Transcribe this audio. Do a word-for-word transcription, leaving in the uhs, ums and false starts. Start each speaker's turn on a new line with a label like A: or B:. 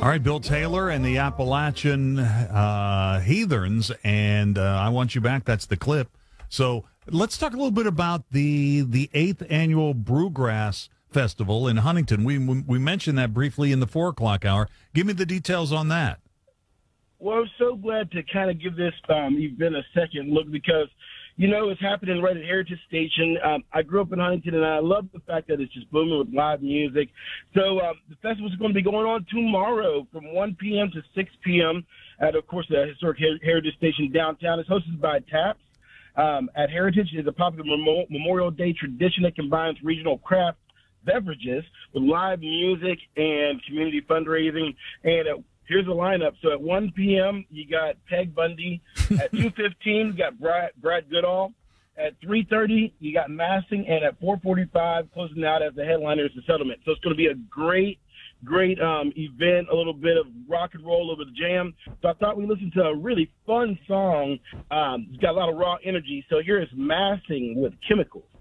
A: All right, Bill Taylor and the Appalachian uh, Heathens, and uh, I Want You Back. That's the clip. So let's talk a little bit about the the eighth annual Brewgrass Festival in Huntington. We we mentioned that briefly in the four o'clock hour. Give me the details on that.
B: Well, I'm so glad to kind of give this um, event a second look because, you know, it's happening right at Heritage Station. Um, I grew up in Huntington, and I love the fact that it's just booming with live music. So um, the festival is going to be going on tomorrow from one p.m. to six p.m. at, of course, the historic Her- Heritage Station downtown. It's hosted by TAPS. Um, at Heritage is a popular mem- Memorial Day tradition that combines regional craft beverages with live music and community fundraising. And uh, here's the lineup. So at one p.m., you got Peg Bundy. At two fifteen, you got Brad, Brad Goodall. At three thirty, you got Massing. And at four forty-five, closing out as the headliner is the Settlement. So it's going to be a great, great um, event, a little bit of rock and roll over the jam. So I thought we listened to a really fun song. Um, it's got a lot of raw energy. So here is Massing with Chemicals.